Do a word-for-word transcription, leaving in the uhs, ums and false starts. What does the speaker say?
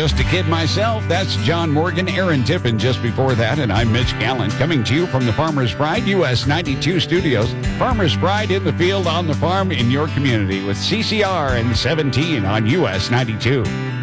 just a kid myself. That's John Morgan, Aaron Tippin just before that, and I'm Mitch Gallant coming to you from the Farmer's Pride U S ninety-two studios. Farmer's Pride in the field, on the farm, in your community with C C R and seventeen on U S ninety-two.